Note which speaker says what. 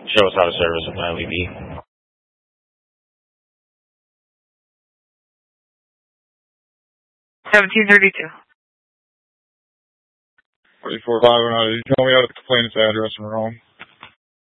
Speaker 1: Show us how to service an LED.
Speaker 2: 1732.
Speaker 3: 44-509. You tell me how to complain this address and wrong.